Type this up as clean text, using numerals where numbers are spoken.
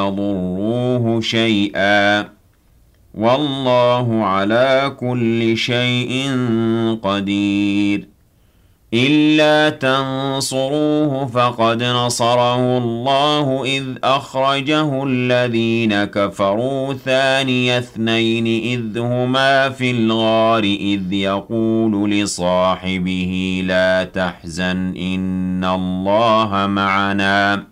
يضروه شيئا والله على كل شيء قدير إلا تنصروه فقد نصره الله إذ أخرجه الذين كفروا ثاني اثنين إذ هما في الغار إذ يقول لصاحبه لا تحزن إن الله معنا